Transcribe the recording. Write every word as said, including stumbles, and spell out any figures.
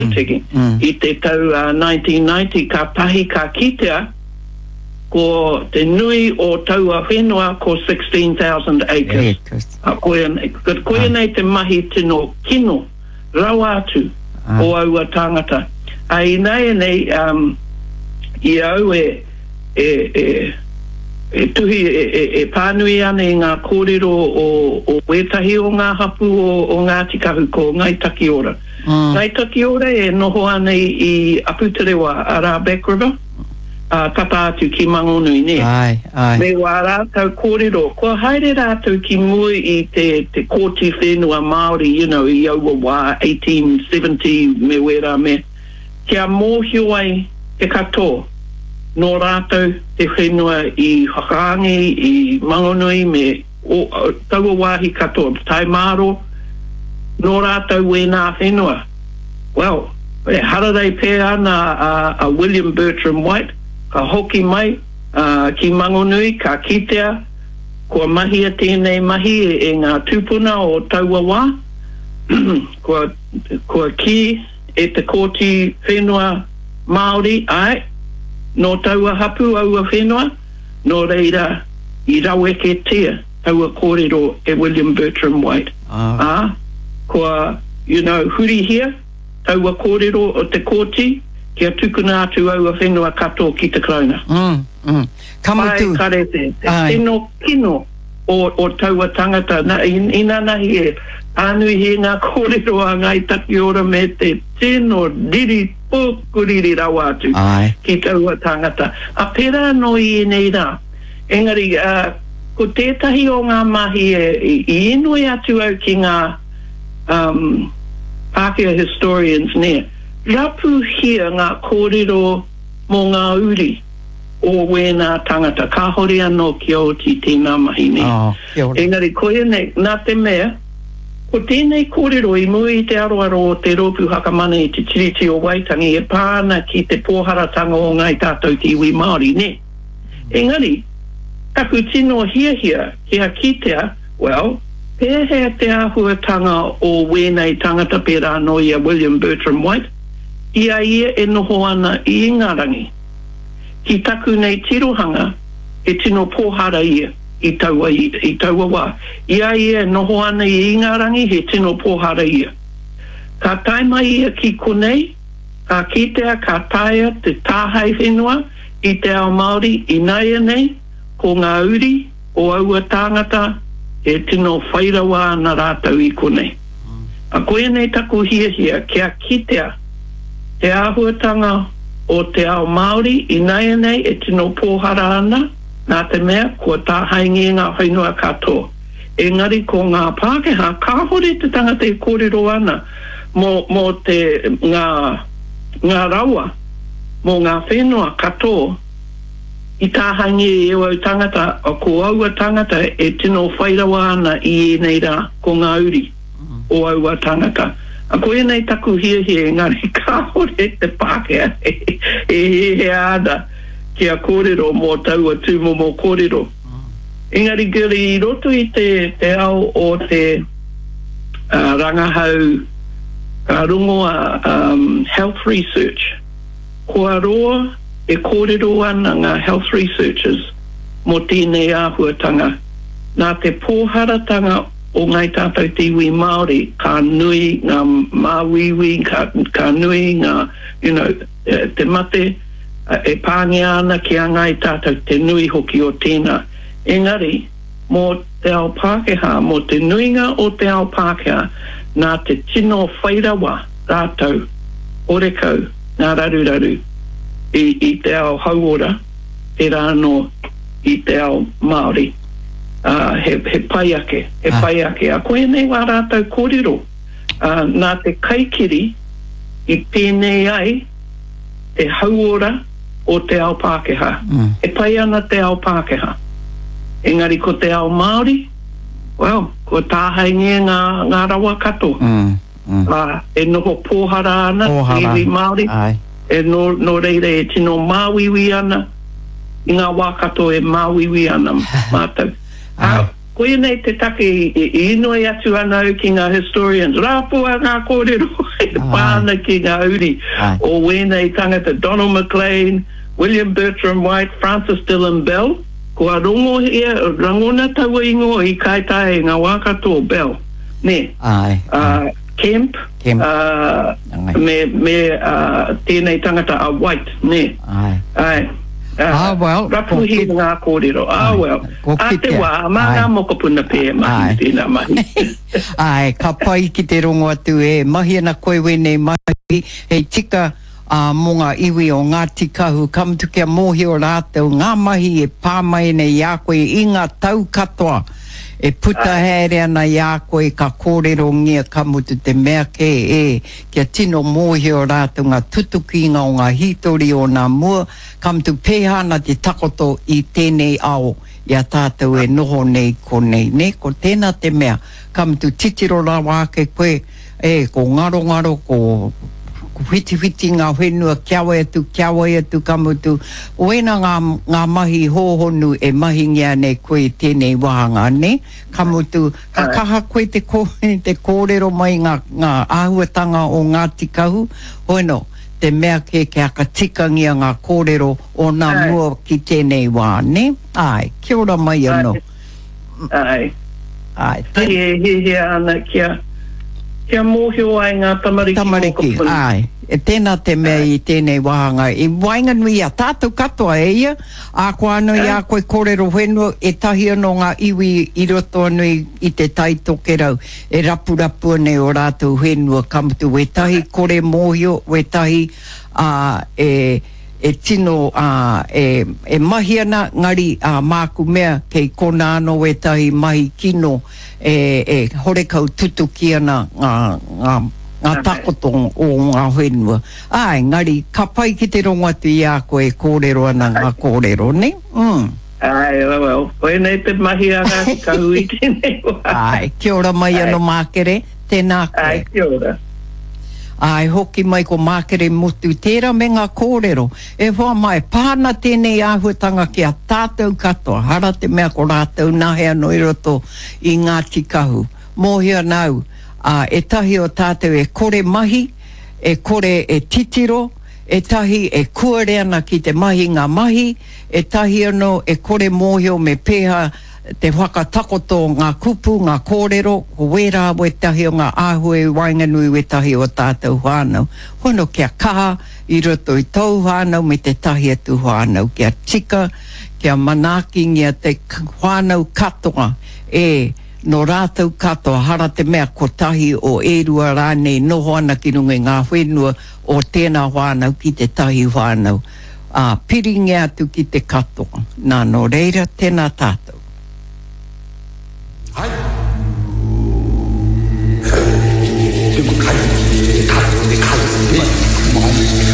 tiki. I te tau uh, nineteen ninety, ka tahi ka kitea, ko te nui o taua whenua ko sixteen thousand acres. A koe, koe nei te mahi tino kino, rau atu, o aua tangata. A i nei nei, um, i au e, e, e, e tuhi e, e, e pānui ane i ngā kōrero o, o wetahi o ngā hapu o, o ngā tikahu ko Ngai Takiora. Mm. Ngai Takiora e noho ane i Aputerewa a rā Back River, uh, tata atu ki Mangonui ne. Ai, ai. Me wā rātau kōrero, ko haere rātau ki mui i te, te kōti whenua Māori, you know, i aua wā eighteen seventy me wera me. Kia mōhio ai te katoa. No rātou te whenua i Hakaangi, i Mangonui, me o, o, taua wāhi katoa, tai maro, no rātou e nā whenua. Well, e haradei pēr ana a, a William Bertram White, ka hoki mai, uh, ki Mangonui, ka kitea, kua mahi a tēnei mahi e, e ngā tūpuna o taua wā, kua, kua ki e te kōti whenua Māori, ai, no taua hapu aua whenua, no reira i raweke tia taua kōrero e William Bertram White. Ah. Ah, kua, you know, huri hia, taua kōrero o te kōti, kia tukuna atu aua whenua kato ki te krauna. Mm, mm. Kamutu. Pai karete, te tino kino o, o taua tangata, na, in, ina nahi e, anui he ngā kōrero a Ngai Takiora me te tino diri pōkuriri rawa atu ki taua tangata. A pera no i nei rā. Engari, uh, ko tētahi o ngā mahi e, i inui atu au ki ngā um, Pākehā historians ne. Rapu hia ngā kōrero mō ngā uri o wēnā tangata. Ka hori anō ki oti tēnā mahi ne. Oh, engari, koe nei, nā te mea, ko tēnei kōrero i mui i te aroaro o te rōpu hakamane i te tiriti o Waitangi e pāna ki te pōharatanga o ngai tātou ki iwi Māori, ne? Engari, kaku tino hia hia ki a kitea, well, pēhea te āhuatanga o wēnei tangata pērā no i a William Bertram White, ia ia e noho ana i Ingarangi. Ki taku nei tirohanga e tino pōhara ia. I taua, i, i taua wā. Ia ia noho ana i Ingarangi he tino pōhara ia. Ka taima ia ki konei, ka kitea, ka taia te tāhai whenua i te ao Māori i naia nei, ko ngā uri o aua tāngata he tino whairawa ana rātau i konei. A koe nei taku hia hia, kia kitea te āhuatanga o te ao Māori i naia nei e tino pōhara ana, nā te mea, kua tāhaingi ngā whainua katoa. Engari, ko ngā Pākehā, ka hore te tangata e kōrero ana mō, mō te ngā, ngā rawa, mō ngā whenua katoa, i tāhaingi e au tangata, o ko aua tangata e tino whairawa ana i e nei rā, ko ngā uri o aua tangata. A koe nei taku hia hia, engari, ka hore te Pākehā e, e he he ana. Kia kōrero mō taua tūmo mō kōrero. Engari giri i roto i te, te ao o te uh, rangahau ka rungo a um, health research. Kua roa e kōrero ana ngā health researchers mō tēnei āhuatanga. Nā te pōharatanga o ngai tātou te iwi Māori, ka nui ngā māwiwi, ka, ka nui ngā, you know, te mate, e pāngia ana ki a ngai tātou te nui hoki o tēnā. Engari, mō te ao Pākehā, mō te nuinga o te ao Pākehā, nā te tino whairawa rātou, orekau, ngā raruraru, i, i te ao hauora, te rāno i te ao Māori. Uh, he, he paiake, he ah. paiake. A koe nei wā rātou kōrero, uh, nā te kaikiri, i pēnei ai, te hauora, o te ao Pākehā. Mm. E pai ana te ao Pākehā. Engari ko te ao Māori, well, ko tāhaingia ngā, ngā rawa kato. Mm. Mm. Uh, e noho pōhara ana, iwi Māori, ai. E no, no reire e tino māwiwi ana, i ngā wā kato e māwiwi ana mātou. Uh, koe nei te take i ino i atu anau ki ngā historians. Rāpua ngā kōrero e pāna ki ngā uri o wēnei tangata Donald McLean, William Bertram White, Francis Dillon Bell. Kua rongo ia, rangona taua ingo i kaitae ngā wākato Bell. Ne, Ai. Uh, Kemp, Kemp. Uh, me, me uh, tēnei tangata a White, ne. Ai. Ai. Uh, Ah, well. Rapuhi ngā kōrero. Ah, well. A te wā, mā ngā moko puna pē mahi tēnā mahi. Ai, ka pai ki te rongo atu e mahi ana koe wene mahi hei tika a uh, mo ngā iwi o Ngāti Kahu kamutu kia mōhi o rātou ngā mahi e pāmai nei a koe i ngā tau katoa e puta here ana i a koe ka kōrero ngia kamutu te mea ke e kia tino mōhi o rātou ngā tutukinga o ngā hitori o ngā mua kamutu pēhana te takoto i tēnei ao ia tātou e noho nei ko nei ne ko tēnā te mea kamutu titiro rā wāke koe e ko ngaro ngaro ko whiti whiti ngā whenua kiawa atu, kiawa atu kamutu. Oena ngā, ngā mahi hōhonu e mahi ngia nei koe tēnei wahanga, ne? Kamutu, ka kaha koe te, ko, te kōrero mai ngā, ngā āhuatanga o Ngāti Kahu. Hoeno, te mea ke ke aka tikangia ngā kōrero o ngā mua ki tēnei wā, ne? Ai, kia ora mai anō. Ai. Ai. He he he ana kia. Kia mōhio ai ngā tamariki. Tamariki, ai. E tēnā te mea ai. I tēnei wahanga. I wainga nui a tātou katoa e ia. A koa anu i a koe kōrero whenua e tahi anō ngā iwi i roto anui i te taitoke rau. E rapu rapu nei o rātou whenua kamutu. We tahi kore mōhio, we tahi uh, e... e tino uh, e, e mahi ana ngari uh, māku mea kei kona ano e tahi mahi kino e, e hore kau tutu ki ana ngā, ngā, ngā takoto o ngā whenua. Ai, ngari, ka pai ki te rongo atu i a koe kōrero ana ngā kōrero, ne? Mm. Ai, well, koe nei te mahi a ngā kahu i tēnei wā. Ai, kia ora mai ano mākere, tēnā koe. Ai, kia ora. Ai, hoki mai ko mākere mutu tērā me ngā kōrero. E hoa mai, pāna tēnei āhuatanga ki a tātou katoa. Hara te mea ko rātou nahe anō i roto i Ngāti Kahu. Mōhia nau, uh, e tahi o tātou e kore mahi, e kore e titiro, e tahi e kuare ana ki te mahi ngā mahi, e tahi anō e kore mōhio me pēha te whakatakoto ngā kupu, ngā kōrero, ko wera we tahi o ngā āhue wainganui we tahi o tātou whānau. Hono kia kaha i roto i tau whānau me te tahi atu whānau. Kia tika, kia manaki ngia te whānau katoa e no rātou katoa hara te mea ko tahi o erua rānei noho ana ki runga ngā whenua o tēnā whānau ki te tahi whānau. Uh, piri ngia atu ki te katoa. Nā no reira, tēnā tātou. Hai. Te kai, te kai, te kai.